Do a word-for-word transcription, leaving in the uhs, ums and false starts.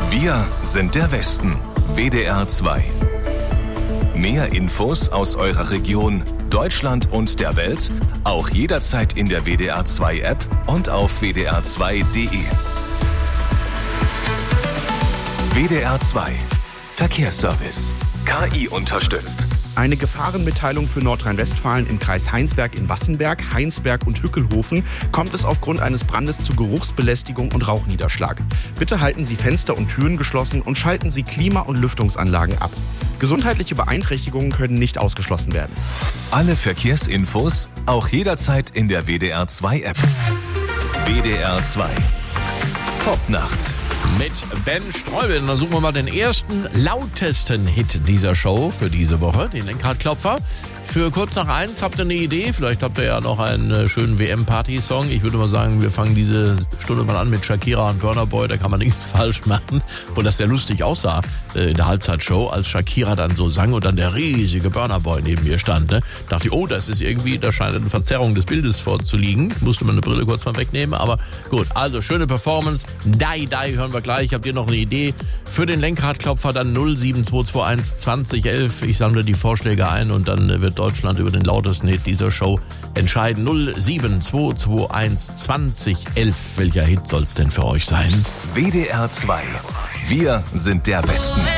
Wir sind der Westen. W D R zwei. Mehr Infos aus eurer Region, Deutschland und der Welt, auch jederzeit in der W D R zwei App und auf w d r zwei punkt d e. W D R zwei. Verkehrsservice. K I unterstützt. Eine Gefahrenmitteilung für Nordrhein-Westfalen im Kreis Heinsberg in Wassenberg, Heinsberg und Hückelhofen. Kommt es aufgrund eines Brandes zu Geruchsbelästigung und Rauchniederschlag. Bitte halten Sie Fenster und Türen geschlossen und schalten Sie Klima- und Lüftungsanlagen ab. Gesundheitliche Beeinträchtigungen können nicht ausgeschlossen werden. Alle Verkehrsinfos auch jederzeit in der W D R zwei App. W D R zwei. Popnacht. Mit Ben Streubel. Dann suchen wir mal den ersten lautesten Hit dieser Show für diese Woche, den Lenkradklopfer. Für kurz nach eins habt ihr eine Idee. Vielleicht habt ihr ja noch einen schönen W M-Party-Song. Ich würde mal sagen, wir fangen diese Stunde mal an mit Shakira und Burna Boy. Da kann man nichts falsch machen. Und das sehr lustig aussah in der Halbzeitshow, als Shakira dann so sang und dann der riesige Burna Boy neben ihr stand. Ne? Dachte ich, oh, das ist irgendwie, da scheint eine Verzerrung des Bildes vorzuliegen. Musste man eine Brille kurz mal wegnehmen. Aber gut, also schöne Performance. Die, die hören wir gleich. Habt ihr noch eine Idee für den Lenkradklopfer? Dann null sieben zwei zwei eins zwanzig elf. Ich sammle die Vorschläge ein und dann wird Deutschland über den lautesten Hit dieser Show entscheiden. null sieben zwei zwei eins zwanzig elf. Welcher Hit soll es denn für euch sein? W D R zwei. Wir sind der Westen.